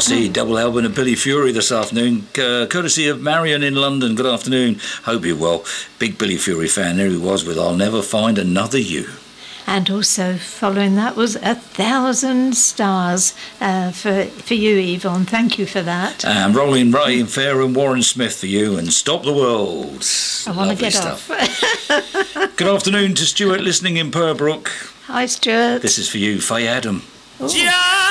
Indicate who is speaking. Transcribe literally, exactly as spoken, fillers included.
Speaker 1: see, mm. double helping of Billy Fury this afternoon, uh, courtesy of Marion in London. Good afternoon. Hope you're well. Big Billy Fury fan. There he was with I'll Never Find Another You.
Speaker 2: And also following that was A Thousand Stars uh, for for you, Yvonne. Thank you for that.
Speaker 1: And Rolling Ray and Fair and Warren Smith for you, and Stop the World.
Speaker 2: I want to get
Speaker 1: stuff.
Speaker 2: off.
Speaker 1: Good afternoon to Stuart listening in Purbrook.
Speaker 2: Hi, Stuart.
Speaker 1: This is for you, Faye Adam.
Speaker 3: Ooh.